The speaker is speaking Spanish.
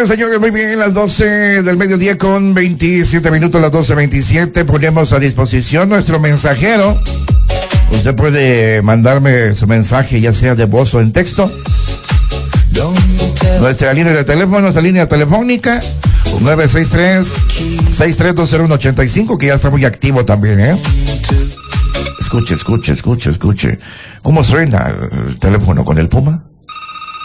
señores, muy bien, las 12 del mediodía con 27 minutos, las 12:27, ponemos a disposición nuestro mensajero. Usted puede mandarme su mensaje, ya sea de voz o en texto. Nuestra línea de teléfono, nuestra línea telefónica, 963-6320-185, que ya está muy activo también, Escuche. ¿Cómo suena el teléfono con el Puma?